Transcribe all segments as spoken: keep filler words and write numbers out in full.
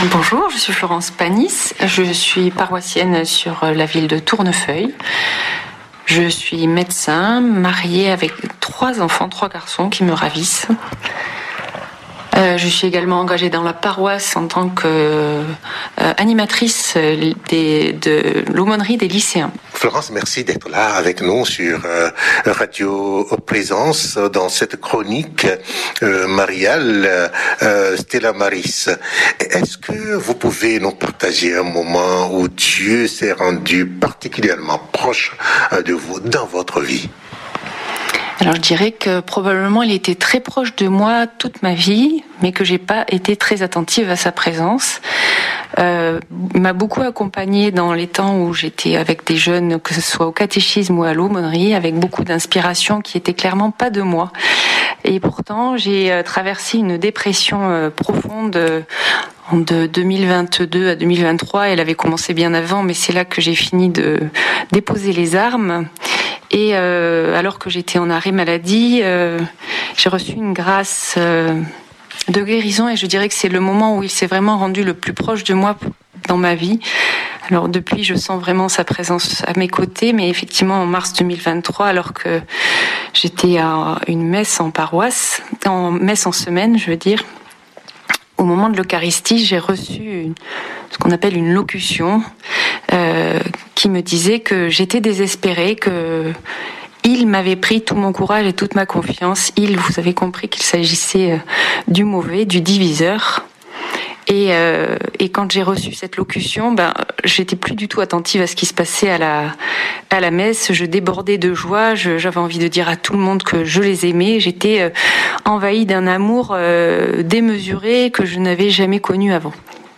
Bonjour, je suis Florence Panis, je suis paroissienne sur la ville de Tournefeuille. Je suis médecin, mariée avec trois enfants, trois garçons qui me ravissent. Euh, je suis également engagée dans la paroisse en tant qu'animatrice euh, de l'aumônerie des lycéens. Florence, merci d'être là avec nous sur euh, Radio Présence dans cette chronique euh, mariale euh, Stella Maris. Est-ce que vous pouvez nous partager un moment où Dieu s'est rendu particulièrement proche de vous dans votre vie? Alors je dirais que probablement il était très proche de moi toute ma vie, mais que j'ai pas été très attentive à sa présence. Euh, il m'a beaucoup accompagnée dans les temps où j'étais avec des jeunes, que ce soit au catéchisme ou à l'aumônerie, avec beaucoup d'inspiration qui était clairement pas de moi. Et pourtant j'ai traversé une dépression euh, profonde. Euh, de deux mille vingt-deux à deux mille vingt-trois, elle avait commencé bien avant, mais c'est là que j'ai fini de déposer les armes. Et euh, alors que j'étais en arrêt maladie, euh, j'ai reçu une grâce euh, de guérison, et je dirais que c'est le moment où il s'est vraiment rendu le plus proche de moi dans ma vie. Alors depuis, je sens vraiment sa présence à mes côtés, mais effectivement en mars deux mille vingt-trois, alors que j'étais à une messe en paroisse, en messe en semaine, je veux dire, au moment de l'Eucharistie, j'ai reçu une, ce qu'on appelle une locution euh, qui me disait que j'étais désespérée, que il m'avait pris tout mon courage et toute ma confiance. Il, vous avez compris qu'il s'agissait du mauvais, du diviseur. Et, euh, et quand j'ai reçu cette locution, ben, j'étais plus du tout attentive à ce qui se passait à la, à la messe. Je débordais de joie. Je, j'avais envie de dire à tout le monde que je les aimais. J'étais euh, envahie d'un amour euh, démesuré que je n'avais jamais connu avant.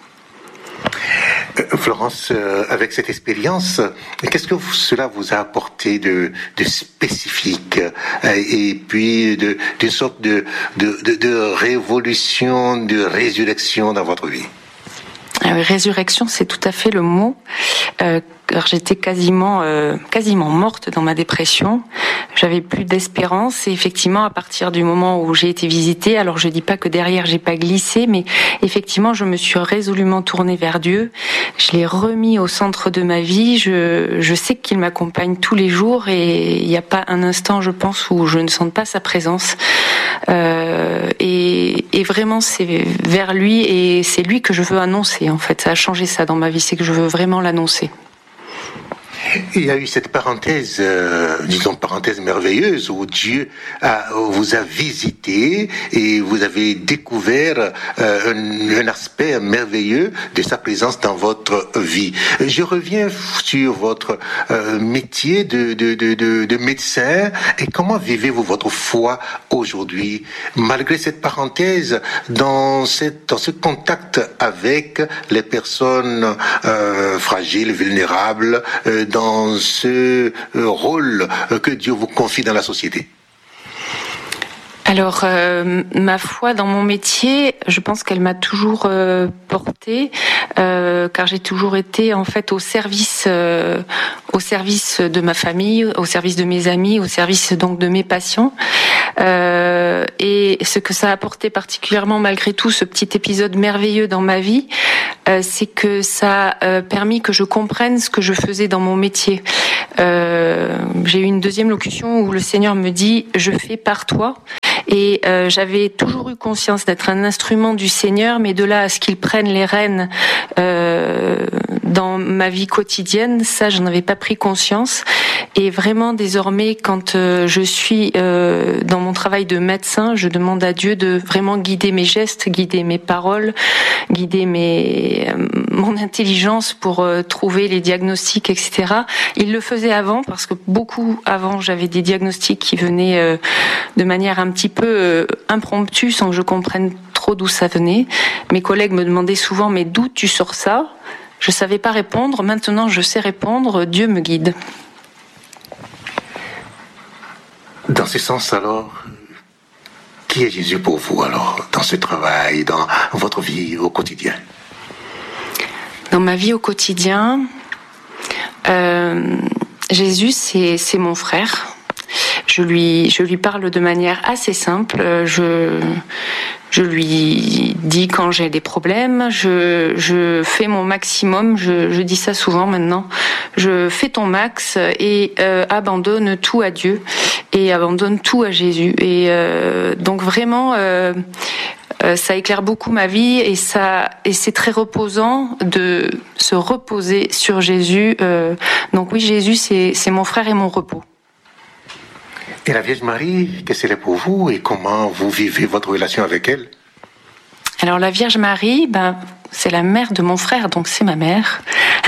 Florence, euh, avec cette expérience, qu'est-ce que vous, cela vous a apporté de, de spécifique euh, et puis de, d'une sorte de, de, de, de révolution, de résurrection dans votre vie? Euh, résurrection, c'est tout à fait le mot. Euh, car j'étais quasiment, euh, quasiment morte dans ma dépression. J'avais plus d'espérance, et effectivement, à partir du moment où j'ai été visitée, alors je dis pas que derrière j'ai pas glissé, mais effectivement, je me suis résolument tournée vers Dieu. Je l'ai remis au centre de ma vie. Je, je sais qu'il m'accompagne tous les jours, et il n'y a pas un instant, je pense, où je ne sente pas sa présence. Euh, et, et vraiment, c'est vers lui, et c'est lui que je veux annoncer. En fait, ça a changé ça dans ma vie. C'est que je veux vraiment l'annoncer. Il y a eu cette parenthèse, euh, disons parenthèse merveilleuse, où Dieu a, vous a visité et vous avez découvert euh, un, un aspect merveilleux de sa présence dans votre vie. Je reviens sur votre euh, métier de, de, de, de, de médecin, et comment vivez-vous votre foi aujourd'hui, malgré cette parenthèse, dans, cette, dans ce contact avec les personnes euh, fragiles, vulnérables, euh, dans ce rôle que Dieu vous confie dans la société? Alors, euh, ma foi dans mon métier, je pense qu'elle m'a toujours euh, portée, euh, car j'ai toujours été en fait au service, euh, au service de ma famille, au service de mes amis, au service donc de mes patients. Euh, et ce que ça a apporté particulièrement, malgré tout, ce petit épisode merveilleux dans ma vie, euh, c'est que ça a euh, permis que je comprenne ce que je faisais dans mon métier. Euh, j'ai eu une deuxième locution où le Seigneur me dit « Je fais par toi ». Et euh, j'avais toujours eu conscience d'être un instrument du Seigneur, mais de là à ce qu'il prenne les rênes euh, dans ma vie quotidienne, ça, j'en avais pas pris conscience. Et vraiment, désormais, quand euh, je suis euh, dans mon travail de médecin, je demande à Dieu de vraiment guider mes gestes, guider mes paroles, guider mes, euh, mon intelligence pour euh, trouver les diagnostics, et cetera. Il le faisait avant, parce que beaucoup avant, j'avais des diagnostics qui venaient euh, de manière un petit peu euh, impromptue, sans que je comprenne trop d'où ça venait. Mes collègues me demandaient souvent « Mais d'où tu sors ça ?» Je savais pas répondre. Maintenant, je sais répondre. Dieu me guide. Dans ce sens, alors, qui est Jésus pour vous, alors, dans ce travail, dans votre vie au quotidien? Dans ma vie au quotidien, euh, Jésus, c'est, c'est mon frère. je lui, je lui parle de manière assez simple. Je, je lui dis quand j'ai des problèmes. Je, je fais mon maximum. Je, je dis ça souvent maintenant. Je fais ton max et euh, abandonne tout à Dieu et abandonne tout à Jésus. Et euh, donc vraiment. Euh, Euh, ça éclaire beaucoup ma vie et ça et c'est très reposant de se reposer sur Jésus. Euh, donc oui, Jésus, c'est c'est mon frère et mon repos. Et la Vierge Marie, qu'est-ce qu'elle est pour vous et comment vous vivez votre relation avec elle? Alors la Vierge Marie, ben c'est la mère de mon frère, donc c'est ma mère.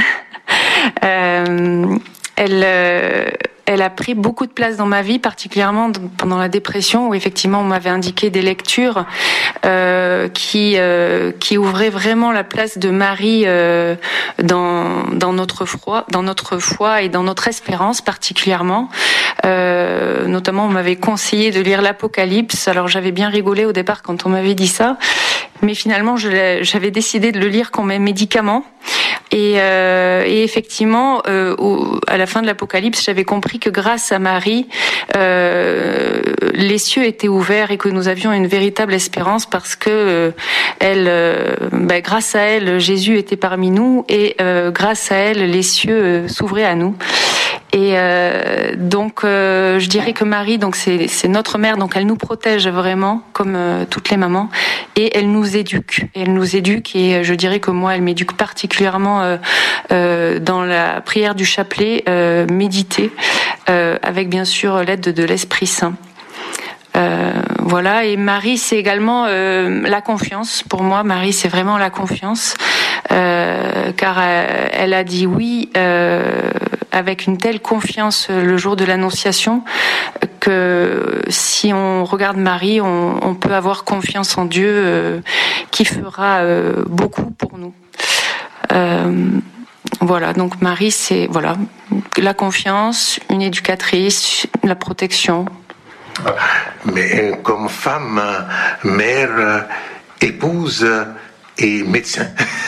euh, elle euh, Elle a pris beaucoup de place dans ma vie, particulièrement pendant la dépression, où effectivement on m'avait indiqué des lectures euh, qui euh, qui ouvraient vraiment la place de Marie euh, dans dans notre foi, dans notre foi et dans notre espérance particulièrement. Euh, notamment, on m'avait conseillé de lire l'Apocalypse. Alors j'avais bien rigolé au départ quand on m'avait dit ça, mais finalement je, j'avais décidé de le lire comme un médicament. Et, euh, et effectivement, euh, au, à la fin de l'Apocalypse, j'avais compris que grâce à Marie, euh, les cieux étaient ouverts et que nous avions une véritable espérance parce que euh, elle, euh, bah, grâce à elle, Jésus était parmi nous et euh, grâce à elle, les cieux euh, s'ouvraient à nous. Et euh, donc, euh, je dirais que Marie, donc c'est, c'est notre mère, donc elle nous protège vraiment, comme euh, toutes les mamans, et elle nous éduque. Et elle nous éduque, et je dirais que moi, elle m'éduque particulièrement euh, euh, dans la prière du chapelet, euh, méditer, euh, avec bien sûr l'aide de, de l'Esprit Saint. Euh, voilà, et Marie, c'est également euh, la confiance. Pour moi, Marie, c'est vraiment la confiance, euh, car euh, elle a dit oui euh, avec une telle confiance le jour de l'Annonciation que si on regarde Marie, on, on peut avoir confiance en Dieu euh, qui fera euh, beaucoup pour nous. Euh, Voilà, donc Marie, c'est voilà la confiance, une éducatrice, la protection. Mais comme femme, mère, épouse et médecin.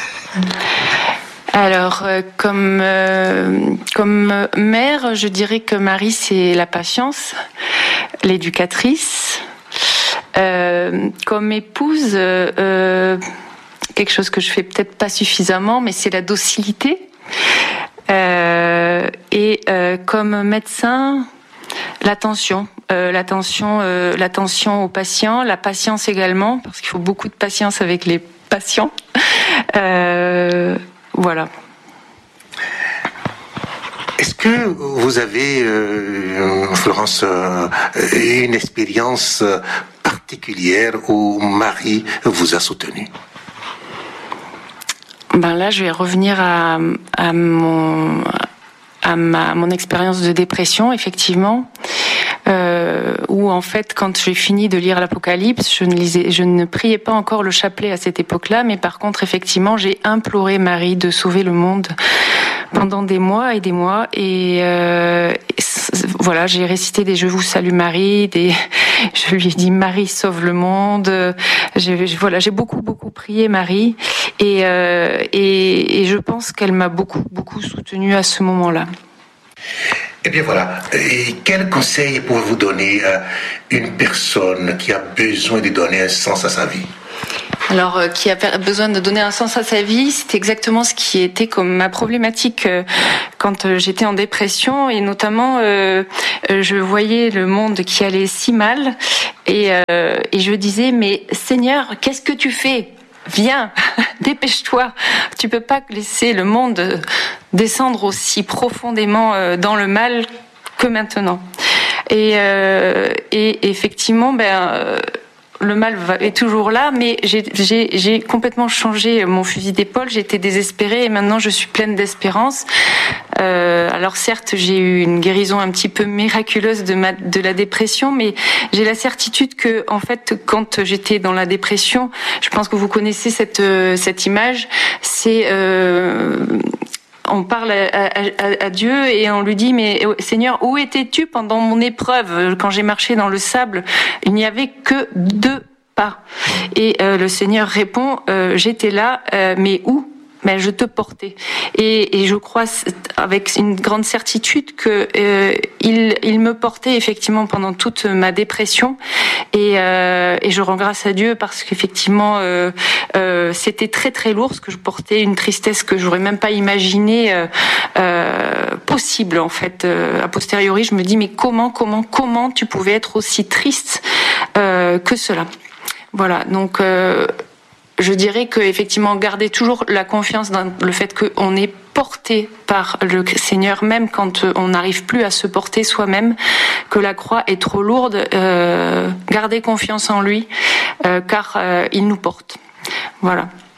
Alors, euh, comme euh, comme mère, je dirais que Marie, c'est la patience, l'éducatrice. Euh, comme épouse, euh, quelque chose que je fais peut-être pas suffisamment, mais c'est la docilité. Euh, et euh, comme médecin, l'attention, euh, l'attention, euh, l'attention aux patients, la patience également, parce qu'il faut beaucoup de patience avec les patients. Euh, voilà. Est-ce que vous avez, euh, Florence, euh, une expérience particulière où Marie vous a soutenu? Ben là, je vais revenir à, à mon à ma mon expérience de dépression, effectivement, euh, où en fait, quand j'ai fini de lire l'Apocalypse, je ne lisais, je ne priais pas encore le chapelet à cette époque-là, mais par contre, effectivement, j'ai imploré Marie de sauver le monde pendant des mois et des mois, et, euh, et voilà, j'ai récité des Je vous salue Marie, des je lui ai dit Marie sauve le monde. J'ai, voilà, j'ai beaucoup beaucoup prié Marie, et, euh, et et je pense qu'elle m'a beaucoup beaucoup soutenue à ce moment-là. Eh bien voilà, et quel conseil pouvez-vous donner à une personne qui a besoin de donner un sens à sa vie? Alors, euh, qui a besoin de donner un sens à sa vie, c'est exactement ce qui était comme ma problématique euh, quand euh, j'étais en dépression, et notamment euh, euh, je voyais le monde qui allait si mal, et, euh, et je disais, mais Seigneur, qu'est-ce que tu fais ? Viens, dépêche-toi. Tu peux pas laisser le monde descendre aussi profondément dans le mal que maintenant. Et, euh, et effectivement, ben, le mal est toujours là, mais j'ai, j'ai, j'ai complètement changé mon fusil d'épaule. J'étais désespérée et maintenant je suis pleine d'espérance. Euh, alors certes, j'ai eu une guérison un petit peu miraculeuse de ma, de la dépression, mais j'ai la certitude que, en fait, quand j'étais dans la dépression, je pense que vous connaissez cette cette image, c'est euh, on parle à, à, à Dieu et on lui dit, mais Seigneur, où étais-tu pendant mon épreuve? Quand j'ai marché dans le sable, il n'y avait que deux pas. Et euh, le Seigneur répond, euh, j'étais là, euh, mais où? mais je te portais. Et, et je crois avec une grande certitude que euh, il, il me portait effectivement pendant toute ma dépression. Et, euh, et je rends grâce à Dieu parce qu'effectivement euh, euh, c'était très très lourd, ce que je portais, une tristesse que j'aurais même pas imaginé euh, euh, possible en fait. Euh, a posteriori, je me dis mais comment comment comment tu pouvais être aussi triste euh, que cela. Voilà, donc. Euh, Je dirais que effectivement garder toujours la confiance dans le fait qu'on est porté par le Seigneur, même quand on n'arrive plus à se porter soi-même, que la croix est trop lourde. Euh, garder confiance en lui, euh, car euh, il nous porte. Voilà.